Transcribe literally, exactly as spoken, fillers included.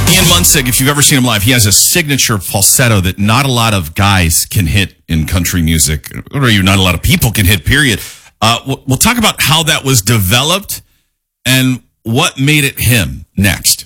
Ian Munsick, if you've ever seen him live, he has a signature falsetto that not a lot of guys can hit in country music, or even not a lot of people can hit, period. Uh, we'll, we'll talk about how that was developed and what made it him next.